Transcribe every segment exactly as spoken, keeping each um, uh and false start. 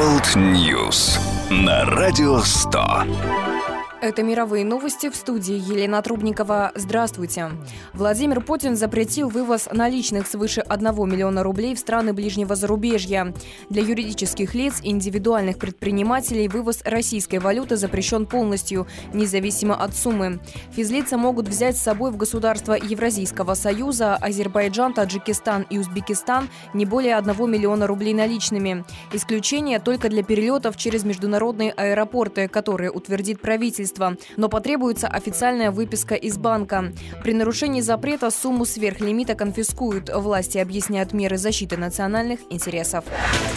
World News на Радио сто. Это мировые новости, в студии Елена Трубникова. Здравствуйте. Владимир Путин запретил вывоз наличных свыше одного миллиона рублей в страны ближнего зарубежья. Для юридических лиц и индивидуальных предпринимателей вывоз российской валюты запрещен полностью, независимо от суммы. Физлица могут взять с собой в государства Евразийского союза, Азербайджан, Таджикистан и Узбекистан не более одного миллиона рублей наличными. Исключение только для перелетов через международные аэропорты, которые утвердит правительство. Но потребуется официальная выписка из банка. При нарушении запрета сумму сверхлимита конфискуют. Власти объясняют меры защиты национальных интересов.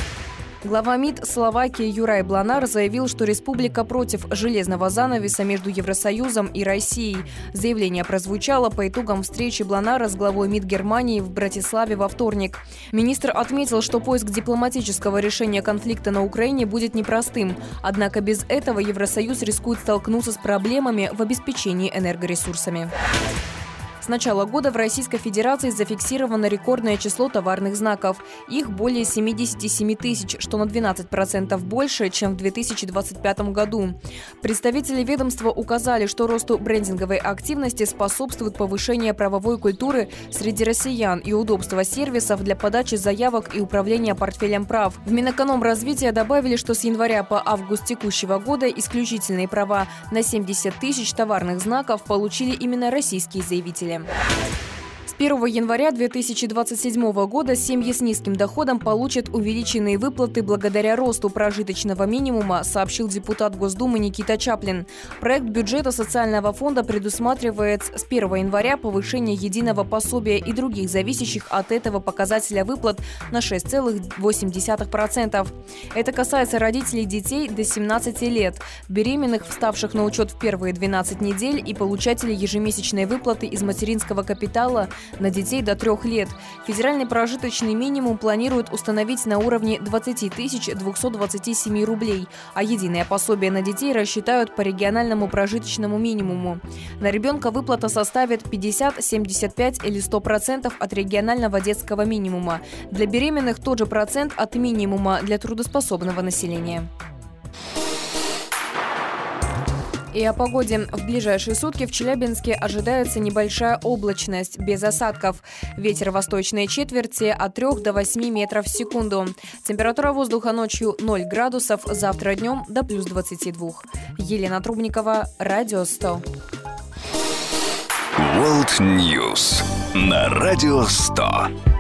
Глава МИД Словакии Юрай Бланар заявил, что республика против железного занавеса между Евросоюзом и Россией. Заявление прозвучало по итогам встречи Бланара с главой МИД Германии в Братиславе во вторник. Министр отметил, что поиск дипломатического решения конфликта на Украине будет непростым. Однако без этого Евросоюз рискует столкнуться с проблемами в обеспечении энергоресурсами. С начала года в Российской Федерации зафиксировано рекордное число товарных знаков. Их более семьдесят семь тысяч, что на двенадцать процентов больше, чем в две тысячи двадцать пятом году. Представители ведомства указали, что росту брендинговой активности способствует повышение правовой культуры среди россиян и удобство сервисов для подачи заявок и управления портфелем прав. В Минэкономразвития добавили, что с января по август текущего года исключительные права на семьдесят тысяч товарных знаков получили именно российские заявители. С первого января две тысячи двадцать седьмого года семьи с низким доходом получат увеличенные выплаты благодаря росту прожиточного минимума, сообщил депутат Госдумы Никита Чаплин. Проект бюджета социального фонда предусматривает с первого января повышение единого пособия и других зависящих от этого показателя выплат на шесть целых восемь десятых процента. Это касается родителей детей до семнадцати лет, беременных, вставших на учет в первые двенадцать недель и получателей ежемесячной выплаты из материнского капитала на детей до трех лет. Федеральный прожиточный минимум планируют установить на уровне двадцать тысяч двести двадцать семь рублей, а единое пособие на детей рассчитают по региональному прожиточному минимуму. На ребенка выплата составит пятьдесят, семьдесят пять или сто процентов от регионального детского минимума. Для беременных тот же процент от минимума для трудоспособного населения. И о погоде. В ближайшие сутки в Челябинске ожидается небольшая облачность, без осадков. Ветер восточной четверти от трёх до восьми метров в секунду. Температура воздуха ночью ноль градусов, завтра днем до плюс двадцати двух. Елена Трубникова, Радио сто. World News на Радио сто.